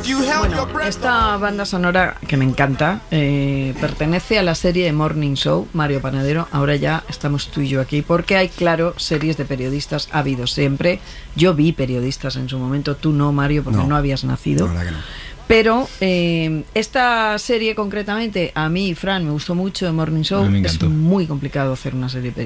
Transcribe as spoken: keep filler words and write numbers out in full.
Bueno, esta banda sonora que me encanta eh, pertenece a la serie de Morning Show, Mario Panadero. Ahora ya estamos tú y yo aquí porque hay, claro, series de periodistas, ha habido siempre. Yo vi periodistas en su momento, tú no, Mario, porque no, no habías nacido. La verdad que no. Pero eh, esta serie concretamente, a mí, Fran, me gustó mucho, de Morning Show. Es muy complicado hacer una serie de periodistas.